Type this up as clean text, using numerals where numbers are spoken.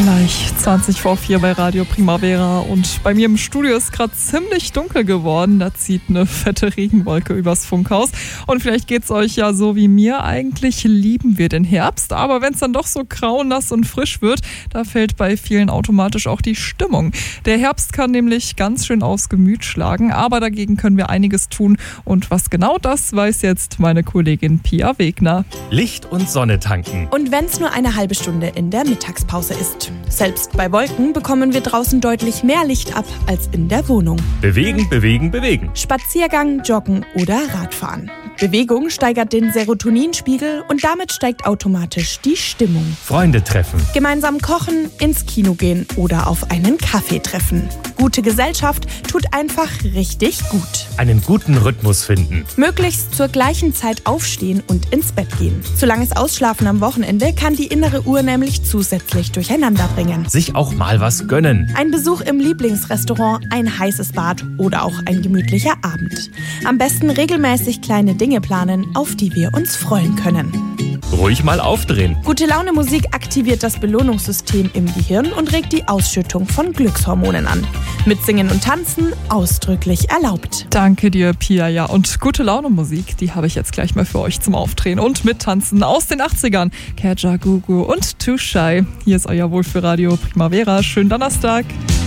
Gleich 20:04 bei Radio Primavera und bei mir im Studio ist gerade ziemlich dunkel geworden. Da zieht eine fette Regenwolke übers Funkhaus und vielleicht geht's euch ja so wie mir. Eigentlich lieben wir den Herbst, aber wenn es dann doch so grau, nass und frisch wird, da fällt bei vielen automatisch auch die Stimmung. Der Herbst kann nämlich ganz schön aufs Gemüt schlagen, aber dagegen können wir einiges tun und was genau das weiß jetzt meine Kollegin Pia Wegner. Licht und Sonne tanken. Und wenn es nur eine halbe Stunde in der Mittagspause ist. Selbst bei Wolken bekommen wir draußen deutlich mehr Licht ab als in der Wohnung. Bewegen, bewegen, bewegen. Spaziergang, Joggen oder Radfahren. Bewegung steigert den Serotoninspiegel und damit steigt automatisch die Stimmung. Freunde treffen. Gemeinsam kochen, ins Kino gehen oder auf einen Kaffee treffen. Gute Gesellschaft tut einfach richtig gut. Einen guten Rhythmus finden. Möglichst zur gleichen Zeit aufstehen und ins Bett gehen. Zu langes Ausschlafen am Wochenende kann die innere Uhr nämlich zusätzlich durcheinander bringen. Sich auch mal was gönnen. Ein Besuch im Lieblingsrestaurant, ein heißes Bad oder auch ein gemütlicher Abend. Am besten regelmäßig kleine Dinge planen, auf die wir uns freuen können. Ruhig mal aufdrehen. Gute Laune Musik aktiviert das Belohnungssystem im Gehirn und regt die Ausschüttung von Glückshormonen an. Mitsingen und Tanzen ausdrücklich erlaubt. Danke dir, Pia. Ja, und gute Laune Musik, die habe ich jetzt gleich mal für euch zum Aufdrehen und Mittanzen aus den 80ern. Kaja Gugu und Too Shy. Hier ist euer Wohl für Radio Primavera. Schönen Donnerstag.